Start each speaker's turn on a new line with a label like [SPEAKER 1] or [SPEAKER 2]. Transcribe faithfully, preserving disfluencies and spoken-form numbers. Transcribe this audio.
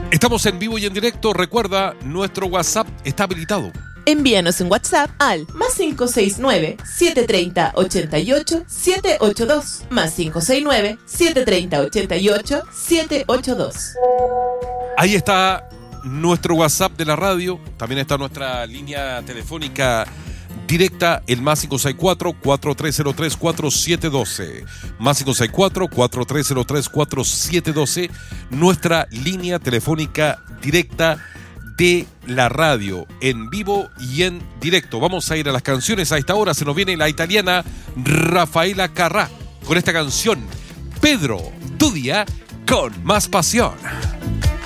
[SPEAKER 1] Estamos en vivo y en directo. Recuerda, nuestro WhatsApp está habilitado.
[SPEAKER 2] Envíanos un WhatsApp al más cinco seis nueve, siete tres cero, ocho ocho, siete ocho dos, más cinco seis nueve, siete tres cero, ocho ocho, siete ocho dos.
[SPEAKER 1] Ahí está nuestro WhatsApp de la radio. También está nuestra línea telefónica directa, el más cinco seis cuatro, cuatro tres cero tres, cuatro siete uno dos. Más cinco seis cuatro, cuatro tres cero tres, cuatro siete uno dos. Nuestra línea telefónica directa de la radio, en vivo y en directo. Vamos a ir a las canciones. A esta hora se nos viene la italiana Rafaela Carrà con esta canción, Pedro, tu día con más pasión.